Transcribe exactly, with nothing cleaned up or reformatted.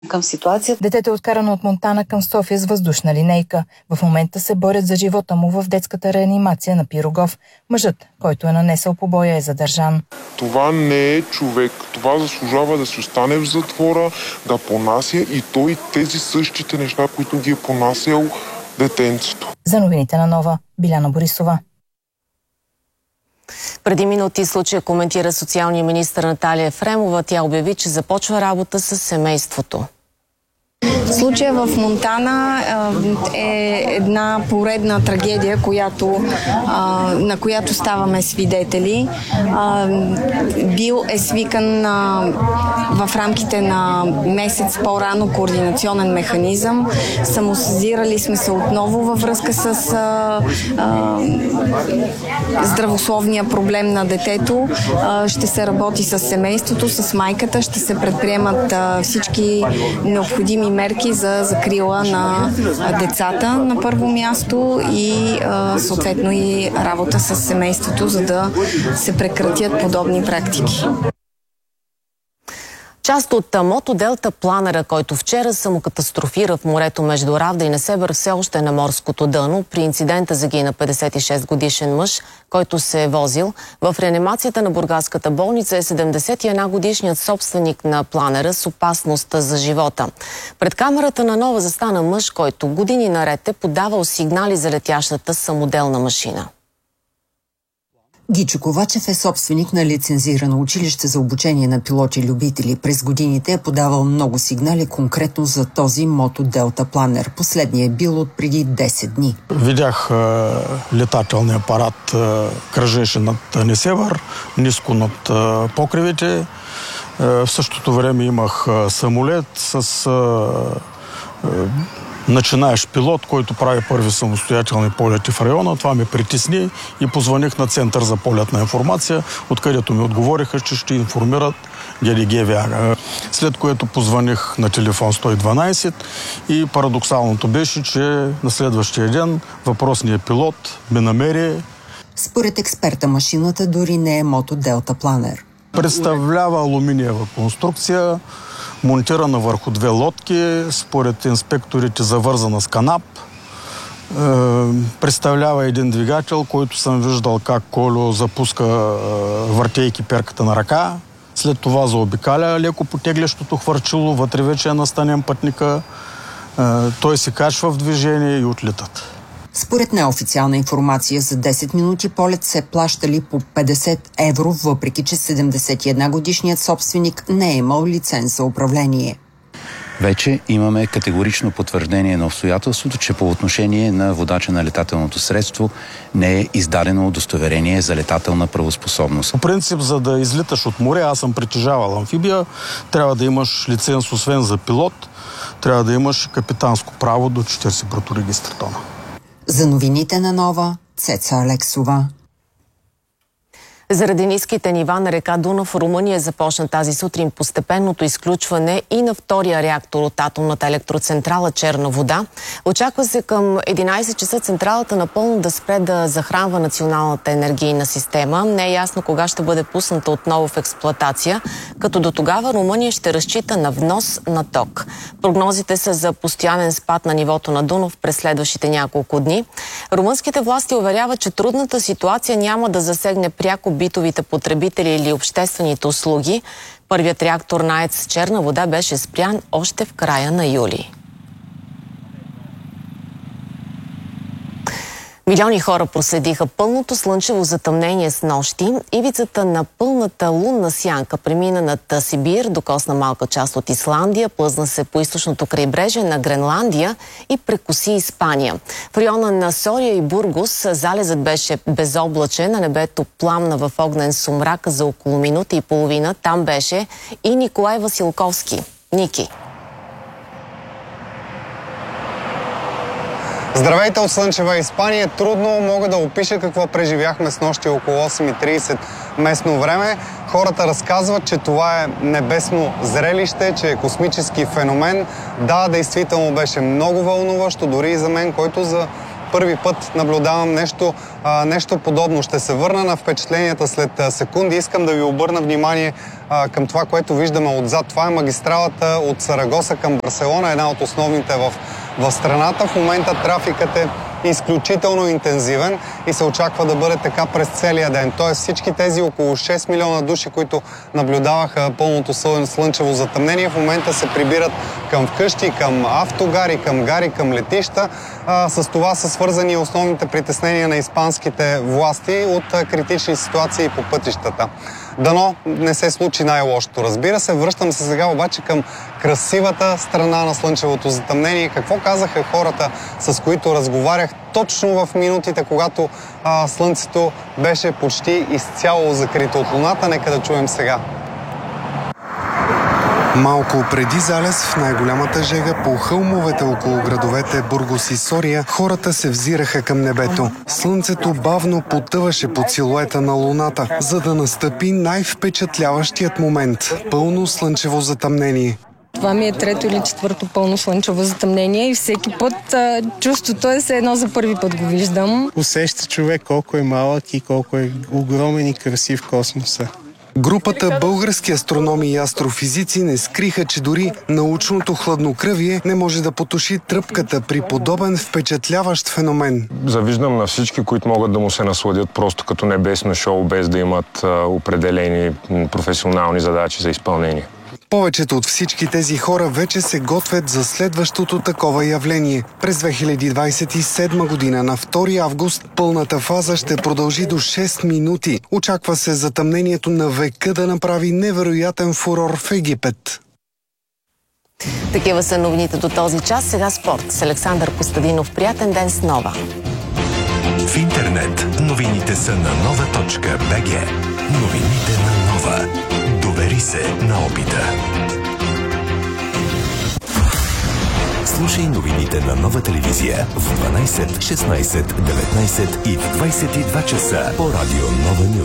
към ситуацията. Детето е откарано от Монтана към София с въздушна линейка. В момента се борят за живота му в детската реанимация на Пирогов. Мъжът, който е нанесъл побоя, е задържан. Това не е човек. Това заслужава да си остане в затвора, да понася и той тези същите неща, които ги е понасял детенцето. За новините на Нова, Биляна Борисова. Преди минути случая коментира социалния министър Наталия Ефремова. Тя обяви, че започва работа с семейството. Случая в Монтана е една поредна трагедия, която, на която ставаме свидетели. Бил е свикан в рамките на месец по-рано координационен механизъм. Самосезирали сме се отново във връзка с здравословния проблем на детето. Ще се работи с семейството, с майката, ще се предприемат всички необходими мерки за закрила на децата на първо място и съответно и работа с семейството, за да се прекратят подобни практики. Част от мотоделта планера, който вчера самокатастрофира в морето между Равда и Несебър, все още е на морското дъно. При инцидента загина петдесет и шест годишен мъж, който се е возил. В реанимацията на бургаската болница е седемдесет и една годишният собственик на планера с опасност за живота. Пред камерата на Нова застана мъж, който години наред е подавал сигнали за летящата самоделна машина. Гичо Ковачев е собственик на лицензирано училище за обучение на пилоти-любители. През годините е подавал много сигнали конкретно за този Мото Делта Планер. Последният е бил от преди десет дни. Видях е, летателния апарат, е, кръжеше над Несебър, ниско над е, покривите. Е, в същото време имах е, самолет с е, е, начинаещ пилот, който прави първи самостоятелни полети в района. Това ме притесни и позваних на Център за полетна информация, откъдето ми отговориха, че ще информират ГДГ ВИАГА. След което позваних на телефон сто и дванайсет и парадоксалното беше, че на следващия ден въпросният пилот ме намери. Според експерта, машината дори не е Мото Делта Планер. Представлява алуминиева конструкция, монтирана върху две лодки, според инспекторите завързана с канап. Е, представлява един двигател, който съм виждал как Колю запуска е, въртейки перката на ръка. След това заобикаля леко потеглящото хвърчило, вътре вече е настанен пътника. Е, той се качва в движение и отлитат. Според неофициална информация, за десет минути полет се плащали по петдесет евро, въпреки че седемдесет и една годишният собственик не е имал лиценз за управление. Вече имаме категорично потвърждение на обстоятелството, че по отношение на водача на летателното средство не е издадено удостоверение за летателна правоспособност. По принцип, за да излиташ от море, аз съм притежавал амфибия, трябва да имаш лиценз освен за пилот, трябва да имаш капитанско право до четирийсет браторегистър тона. За новините на Нова, Цеца Алексова. Заради ниските нива на река Дунав в Румъния започна тази сутрин постепенното изключване и на втория реактор от атомната електроцентрала Черна вода. Очаква се към единайсет часа централата напълно да спре да захранва националната енергийна система. Не е ясно кога ще бъде пусната отново в експлоатация, като до тогава Румъния ще разчита на внос на ток. Прогнозите са за постоянен спад на нивото на Дунав през следващите няколко дни. Румънските власти уверяват, че трудната ситуация няма да засегне пряко битовите потребители или обществените услуги. Първият реактор на АЕЦ Черна вода беше спрян още в края на юли. Милиони хора проследиха пълното слънчево затъмнение с нощи. Ивицата на пълната лунна сянка премина над Сибир, докосна малка част от Исландия, плъзна се по източното крайбрежие на Гренландия и прекоси Испания. В района на Сория и Бургос залезът беше безоблачен, на небето пламна в огнен сумрак за около минута и половина. Там беше и Николай Василковски. Ники. Здравейте от слънчева Испания. Трудно мога да опиша какво преживяхме с нощи около осем и трийсет местно време. Хората разказват, че това е небесно зрелище, че е космически феномен. Да, действително беше много вълнуващо, дори и за мен, който за първи път наблюдавам нещо, а, нещо подобно. Ще се върна на впечатленията след а, секунди. Искам да ви обърна внимание а, към това, което виждаме отзад. Това е магистралата от Сарагоса към Барселона, една от основните в, в страната. В момента трафикът е изключително интензивен и се очаква да бъде така през целия ден. Тоест всички тези около шест милиона души, които наблюдаваха пълното слънчево затъмнение, в момента се прибират към вкъщи, към автогари, към гари, към летища. А, с това са свързани основните притеснения на испанските власти от а, критични ситуации по пътищата. Дано не се случи най-лошото. Разбира се, връщам се сега обаче към красивата страна на слънчевото затъмнение. Какво казаха хората, с които разговарях точно в минутите, когато а, слънцето беше почти изцяло закрито от луната? Нека да чуем сега. Малко преди залез в най-голямата жега по хълмовете около градовете Бургос и Сория, хората се взираха към небето. Слънцето бавно потъваше под силуета на луната, за да настъпи най-впечатляващият момент – пълно слънчево затъмнение. Това ми е трето или четвърто пълно слънчево затъмнение и всеки път а, чувството е все едно за първи път го виждам. Усеща човек колко е малък и колко е огромен и красив космоса. Групата български астрономи и астрофизици не скриха, че дори научното хладнокръвие не може да потуши тръпката при подобен впечатляващ феномен. Завиждам на всички, които могат да му се насладят просто като небесно шоу, без да имат а, определени професионални задачи за изпълнение. Повечето от всички тези хора вече се готвят за следващото такова явление. През две хиляди двадесет и седма година на втори август пълната фаза ще продължи до шест минути. Очаква се затъмнението на века да направи невероятен фурор в Египет. Такива са новините до този час. Сега спорт с Александър Костадинов. Приятен ден с Нова. В интернет новините са на нова точка бг. Новините на Нова. Довери се на опита. Слушай новините на Нова телевизия в дванадесет, шестнадесет, деветнадесет и в двадесет и два часа по радио Нова Нюз.